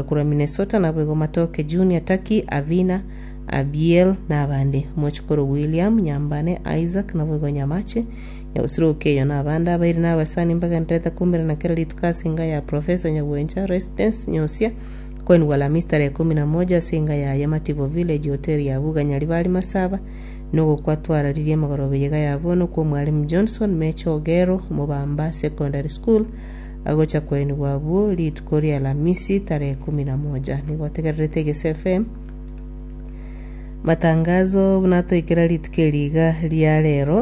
kura Minnesota na bwego Matoke Junior Taki Avina Abiel na abandi Mochikoro William Nyambane Isaac na bwego Nyamache Nyabusiro Keyo na abandi abairi na abasani mbaga ntreta kumbira na kera lituka singa ya Professor Nyagwencha Residence Nyosia kwen wala mistare 11 singa ya Yamativo Village Hotel ya Buga Nyalibali Masaba nuko kwatwara ririye magorobe yega yabono ko mwalimu Johnson Mecho Ogero Mubamba Secondary School agocha kweni wabu litukori Alhamisi tarehe 11 ni wategerete Gese FM matangazo bunato ikira litukeliga lya lero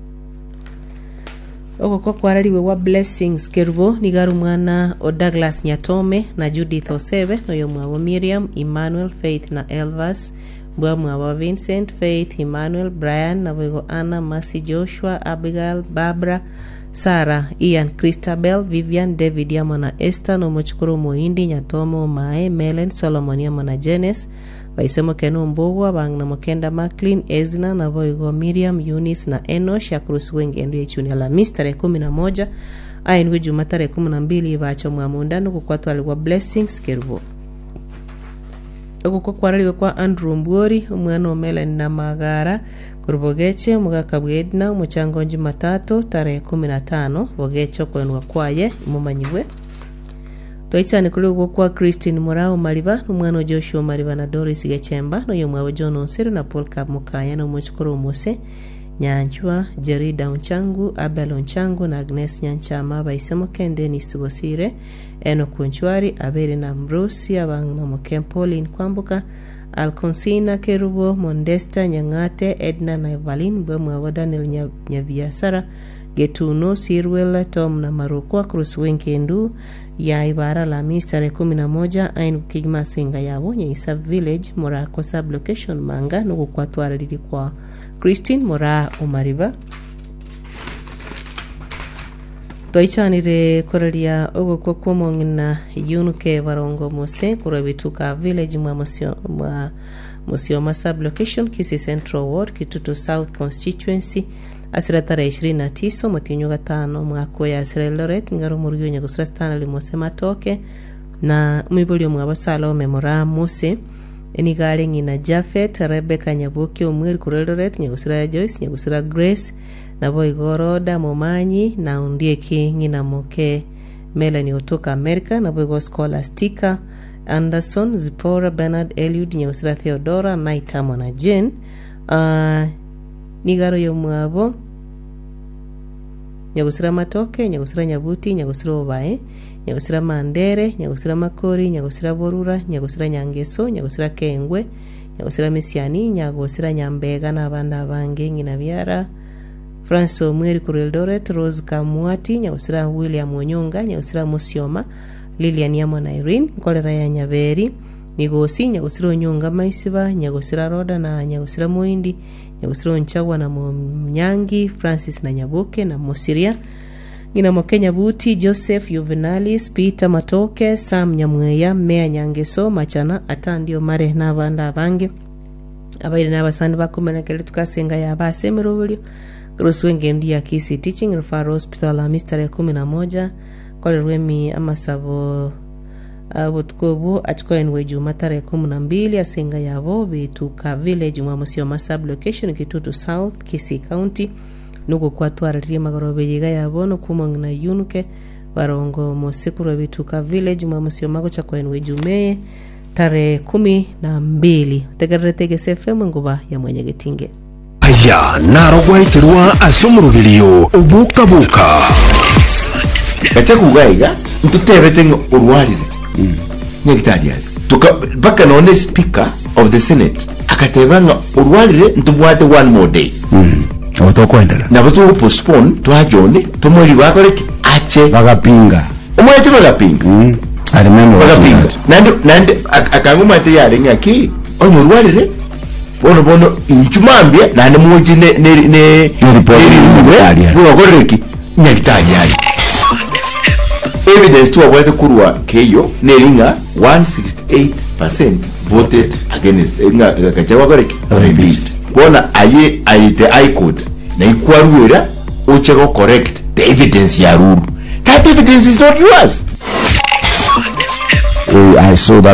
oko kwa kwaraliwe wa Blessings Kerubo nigaru mwana o Douglas Nyatome na Judith Osebe noyo mwabo Miriam Emmanuel Faith na Elvas bwa mwabo Vincent Faith Emmanuel Brian na bwego Anna Mercy Joshua Abigail Barbara Sarah Ian Christabel Vivian David Yamana Esther no Mochikoro Mohindi Nyatomo Mae Melen Solomon Yamana Jenes Baisemo Kenu Mbogwa bang na Mokenda Maclean Ezna na bwego Miriam Eunice na Enosh ya Cruz wengi endu chuni Alhamisi tarehe 11 ayenwe Jumatatu tarehe 12 bacho mwamundano kukwatu aligwa Blessings Kerubo okoko kwaraliwe kwa Andrew Mbori umwana omela na Magara kurubogeche mugaka bwedna umuchangonji matatu tarehe 15 bogecho kwenwa kwaye mumanyiwe toichane kuliwe kwa Christine Morao Mariba umwana Joshua Mariba na Doris Gechemba no yomwa John Onsero na Paul Kamukaya na Mochikoro Mose Nyanchwa Jerida Unchangu Abel Unchangu na Agnes Nyanchama baisemo kende ni Sibosire Eno Kunchwari Aberi na Mbrosi abang na Mokempolin Kwambuka Alconsina Kerubo Mondesta Nyangate Edna na Evalin bwemwa wa Daniel Nyabiasara Getuno Sirwela Tom na Marukwa Cruz Wenkendu ya Ibara la Mistare 11 ainu kigima singa yabo Nyaisa Village Morako Sublocation Manga nuku kwa tuwara lili kwa Christine Mora Umariba toichanire koralia ogo kwa kumongi yunuke varongo mose kurabituka Village mwa Musioma Sublocation Kisi Central Ward Kitutu South Constituency asira tarehe 29 Motinyo gatano mwako ya asira Eldoret ngaro murugyo nyagusira stana limose Matoke na mwibulio mwabasalo memora mose enigale ngina Jafet Rebecca Nyabuki umwiri ku Eldoret nyagusira Joyce nyagusira Grace na boigoroda Momanyi na undieki ngina moke Melanie otoka America na boigo Scholastica Anderson Zipora Bernard Eliud nyagusira Theodora Naitamo na Jane nigaro yomwabo nyagusira Matoke nyagusira Nyabuti nyagusira Obae nyagusira Mandere nyagusira Makori nyagusira Borura nyagusira Nyangeso nyagusira Kengwe nyagusira Mesiani nyagusira Nyambega na abanda bange ngina byara Francis Omweri ku Eldoret Rose Kamwati nyagusira William Onyonga nyagusira Musioma Lilian Yamona Irene kolera ya Nyaberi Migosi nyagusira Onyonga Maisiba nyagusira Roda na nyagusira Muindi nyagusira Nchagwa na Mnyangi Francis na Nyabuke na Musiria ngina Mokenya Buti Joseph Juvenalis Peter Matoke Sam Nyamweya Mea Nyangeso Machana atandio mare na abanda bange abaire n'abasandi bakomena kele tukasenga ya basemero bulyo Cruz wengendi ya Kisi Teaching Referral Hospital la Mistare 11 kole rwemi amasabo abutkobo achikoenwe Jumatatu 12 asenga yabo bituka Village mwa Musioma Sublocation Kitutu South Kisi County nuko kwatwara riri magorobe yiga yabono kumongna yunuke barongo mosekuru bituka Village mwa Musioma ko chakoenwe Jumeye tarehe 12 tegerete Gese FM nguba ya mwenye getinge aya narogwaitirwa asomurugiriyo obuka Gacha kugaiga ntutebete urwarire nyegitari yari baka none speaker of the senate akatebanga urwarire ntubwate one more day otokwendera nabo tu postpone twajone tumuri bakoreki ache bagapinga umwete bagapinga I remember bagapinga nande akanguma ate yari ngaki onyo urwarire bono inchumambye nane muji ne report bwokoreki nyegitari yari evidence to avoid the kurwa keyo nelinga 168% voted against nga kachawa koreki bona aite I code na ikwaruera ochego correct the evidence ya rule that evidence is not yours. I saw that